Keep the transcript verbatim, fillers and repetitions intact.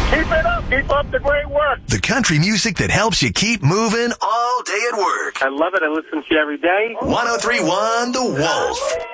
Keep it up. Keep up the great work. The country music that helps you keep moving all day at work. I love it. I listen to you every day. one oh three point one The Wolf.